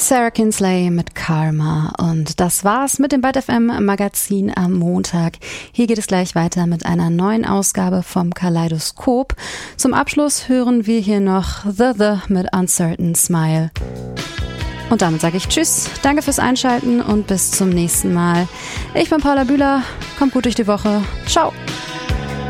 Sarah Kinsley mit Karma. Und das war's mit dem Byte FM Magazin am Montag. Hier geht es gleich weiter mit einer neuen Ausgabe vom Kaleidoskop. Zum Abschluss hören wir hier noch The mit Uncertain Smile. Und damit sage ich Tschüss, danke fürs Einschalten und bis zum nächsten Mal. Ich bin Paula Bühler, kommt gut durch die Woche. Ciao!